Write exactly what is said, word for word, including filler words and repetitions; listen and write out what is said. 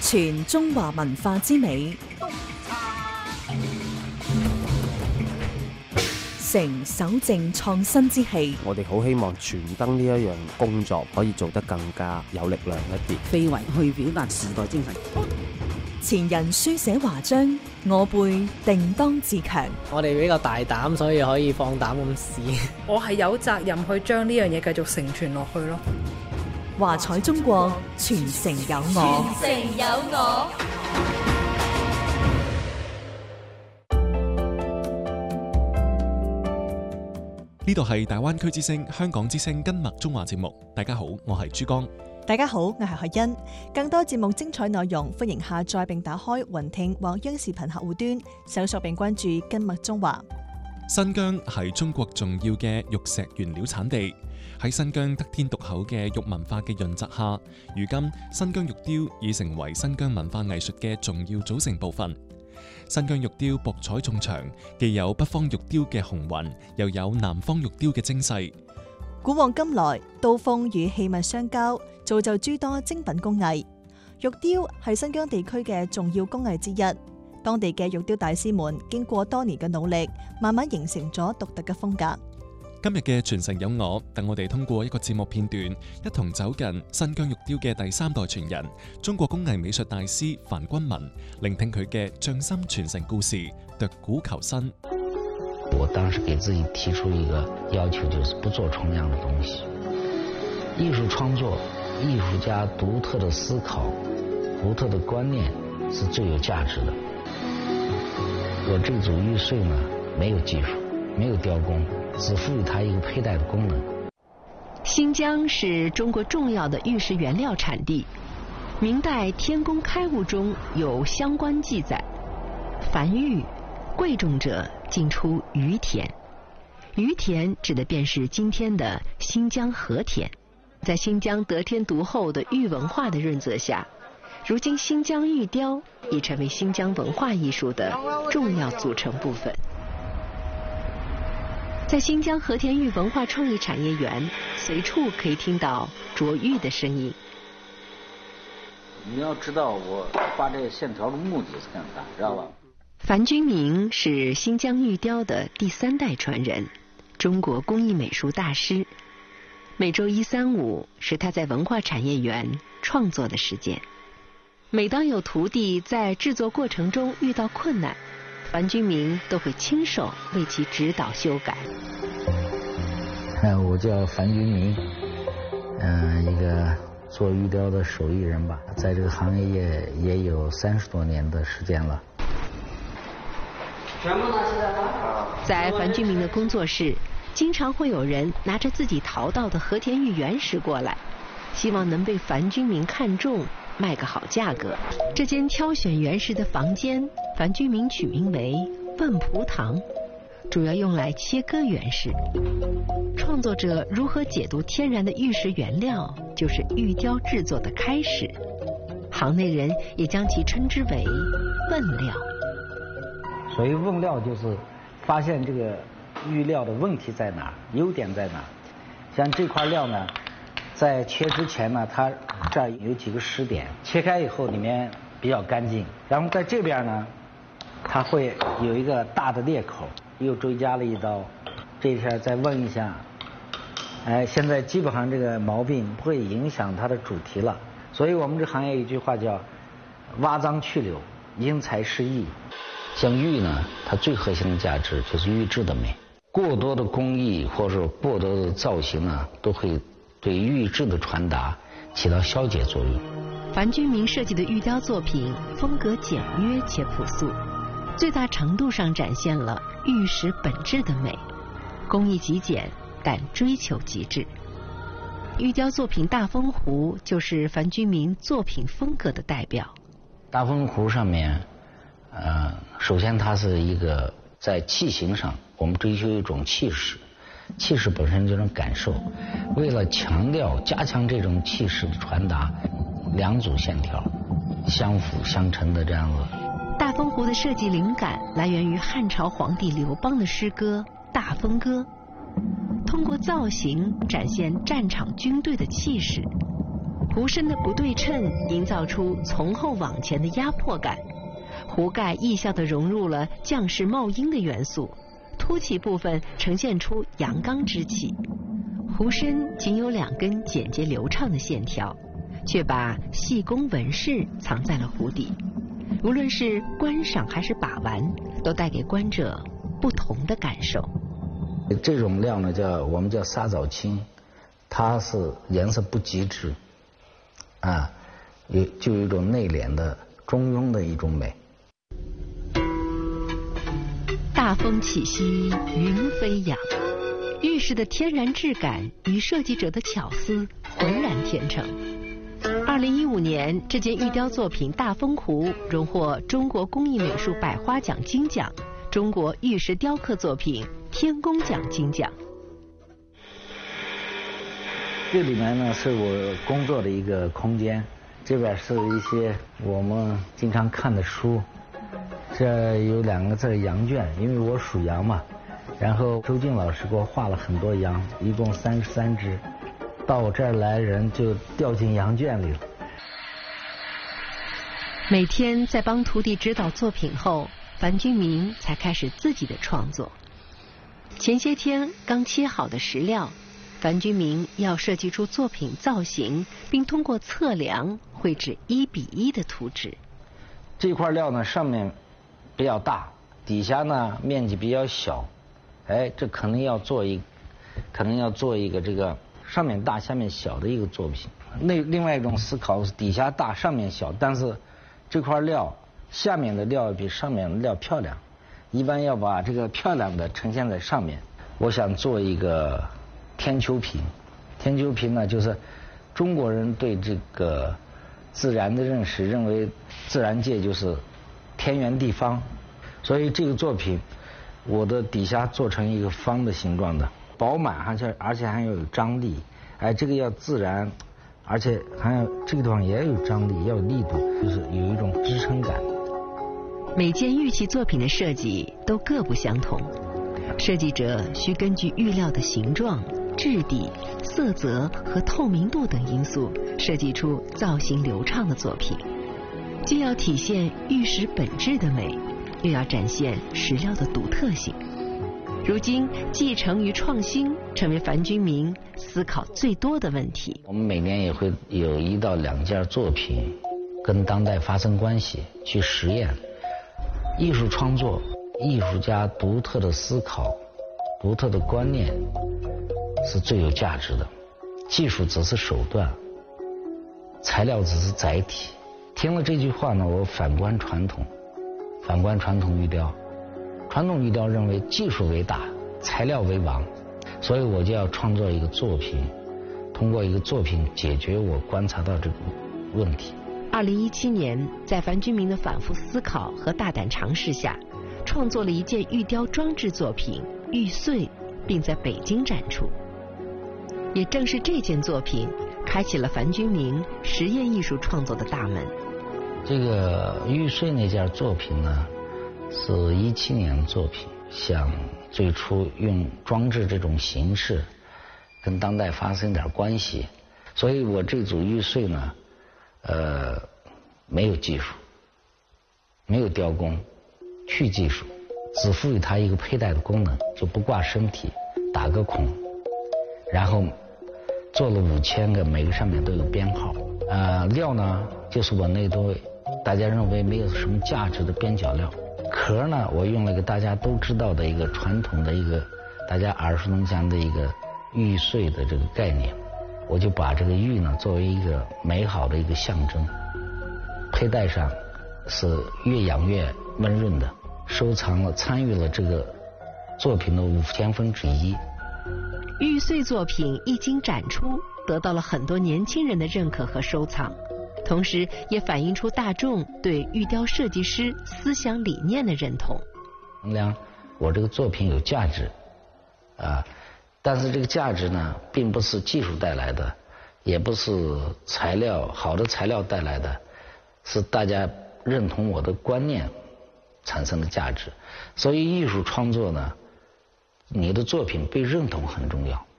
傳中華文化之美，成守正創新之氣。 我哋好希望傳燈呢一樣工作可以做得更加有力量一啲， 非遺去表達時代精神。 前人書寫華章，我輩定當自強。 我哋比較大膽，所以可以放膽咁試。 我係有責任去將呢樣嘢繼續承傳落去咯。 華彩中國，傳承有我。 傳承有我。 呢度係大灣區之聲、香港之聲跟麥中華節目。大家好，我係珠江。 大家好，我係海欣。更多節目精彩內容，歡迎下載並打開雲聽或央視頻客戶端，搜索並關注跟麥中華。 新疆係中國重要嘅玉石原料產地。喺新疆得天獨厚嘅玉文化嘅潤澤下，如今新疆玉雕已成為新疆文化藝術嘅重要組成部分。新疆玉雕博彩眾長，既有北方玉雕嘅雄渾，又有南方玉雕嘅精細。 古往今來，刀鋒與器物相交，造就諸多精品工藝。玉雕係新疆地區嘅重要工藝之一。當地嘅玉雕大師們經過多年嘅努力，慢慢形成咗獨特嘅風格。 今日嘅傳承有我，等我哋通過一個節目片段，一同走近新疆玉雕嘅第三代傳人，中國工藝美術大師樊君文，聆聽佢嘅匠心傳承故事，奪古求新。 我當時給自己提出一個要求，就是不做重樣的東西。藝術創作，藝術家獨特的思考，獨特的觀念是最有價值的。我這組玉穗呢，沒有技術，沒有雕工，只賦予它一個佩戴的功能。 新疆是中國重要的玉石原料產地，明代《天工開物》中有相關記載：凡玉貴重者，盡出於田。於田指的便是今天的新疆和田。在新疆得天獨厚的玉文化的潤澤下，如今新疆玉雕已成為新疆文化藝術的重要組成部分。在新疆和田玉文化創意產業園，隨處可以聽到琢玉的聲音。 你要知道我畫這個線條的目的是幹啥，知道吧？ 樊君明是新疆玉雕的第三代傳人，中國工藝美術大師。每周一、三、五是他在文化產業園創作的時間。每當有徒弟在製作過程中遇到困難，樊君明都會親手為其指導修改。 我叫樊君明，嗯，一個做玉雕的手藝人吧，在這個行業也也有三十多年的時間了。 在樊君明的工作室，經常會有人拿着自己淘到的和田玉原石過來，希望能被樊君明看中，賣個好價格。這間挑選原石的房間，樊君明取名為問蒲堂，主要用來切割原石。創作者如何解讀天然的玉石原料，就是玉雕製作的開始。行內人也將其稱之為問料。 所謂問料，就是發現這個玉料的問題在哪，優點在哪。像這塊料呢，在切之前呢，它這兒有幾個蝕點，切開以後裡面比較乾淨。然後在這邊呢，它會有一個大的裂口，又追加了一刀。這一下再問一下，哎，現在基本上這個毛病不會影響它的主題了。所以我們這行業有一句話叫挖臧去柳，因材施藝。像玉呢，它最核心的價值就是玉質的美。過多的工藝或者過多的造型呢，都會對玉質的傳達起到消解作用。 樊君明設計的玉雕作品風格簡約且樸素，最大程度上展現了玉石本質的美，工藝極簡但追求極致。玉雕作品大風壺就是樊君明作品風格的代表。 大風壺上面呃，首先它是一個在器型上，我們追求一種氣勢，氣勢本身這種感受。為了強調、加強這種氣勢的傳達，兩組線條相輔相成的這樣子。 大風壺的設計靈感來源於漢朝皇帝劉邦的詩歌《大風歌》，通過造型展現戰場軍隊的氣勢。 壶身的不对称营造出从后往前的压迫感，壶盖意象地融入了将士冒鹰的元素，凸起部分呈现出阳刚之气。壶身仅有两根简洁流畅的线条，却把细工纹饰藏在了壶底。无论是观赏还是把玩，都带给观者不同的感受。 这种料呢，叫我们叫沙枣青，它是颜色不极致，啊，有就有一种内敛的中庸的一种美。 大风起兮云飞扬，玉石的天然质感与设计者的巧思浑然天成。二零一五年，这件玉雕作品《大风壶》荣获中国工艺美术百花奖金奖、中国玉石雕刻作品天工奖金奖。 这里面呢是我工作的一个空间，这边是一些我们经常看的书。这有两个字羊圈，因为我属羊嘛，然后周静老师给我画了很多羊，一共三十三只，到我这儿来人就掉进羊圈里了。 每天在帮徒弟指导作品后，樊君明才开始自己的创作。前些天刚切好的石料，樊君明要设计出作品造型，并通过测量绘制一比一的图纸。 这块料呢，上面比较大，底下呢面积比较小，哎，这可能要做一，可能要做一个这个上面大下面小的一个作品。那另外一种思考是底下大上面小，但是这块料下面的料比上面的料漂亮，一般要把这个漂亮的呈现在上面。我想做一个天丘瓶，天丘瓶呢就是中国人对这个自然的认识，认为自然界就是天圆地方，所以这个作品我的底下做成一个方的形状的，饱满，而且而且还要有张力，哎，这个要自然，而且还要这个地方也要有张力，要有力度，就是有一种支撑感。 每件玉器作品的设计都各不相同，设计者需根据玉料的形状、质地、色泽和透明度等因素，设计出造型流畅的作品，既要体现玉石本质的美，又要展现石料的独特性。如今，继承与创新成为樊君明思考最多的问题。 我们每年也会有一到两件作品跟当代发生关系，去实验。艺术创作，艺术家独特的思考、独特的观念是最有价值的，技术只是手段，材料只是载体。听了这句话呢，我反观传统，反观传统玉雕。传统玉雕认为技术为大，材料为王，所以我就要创作一个作品，通过一个作品解决我观察到这个问题。 二零一七年，在樊君明的反复思考和大胆尝试下，创作了一件玉雕装置作品《玉碎》，并在北京展出。也正是这件作品，开启了樊君明实验艺术创作的大门。 这个玉碎那件作品呢，是一七年的作品，想最初用装置这种形式跟当代发生点关系，所以我这组玉碎呢，呃，没有技术，没有雕工，去技术，只赋予它一个佩戴的功能，就不挂身体，打个孔，然后做了五千个，每个上面都有编号。呃，料呢，就是我那堆大家认为没有什么价值的边角料。壳呢，我用了一个大家都知道的一个传统的一个大家耳熟能详的一个玉碎的这个概念，我就把这个玉呢作为一个美好的一个象征，佩戴上是越养越温润的，收藏了参与了这个作品的五千分之一。 玉碎作品一经展出，得到了很多年轻人的认可和收藏，同时也反映出大众对玉雕设计师思想理念的认同。 衡量我这个作品有价值啊，但是这个价值呢，并不是技术带来的，也不是材料好的材料带来的，是大家认同我的观念产生的价值。所以艺术创作呢，你的作品被认同很重要。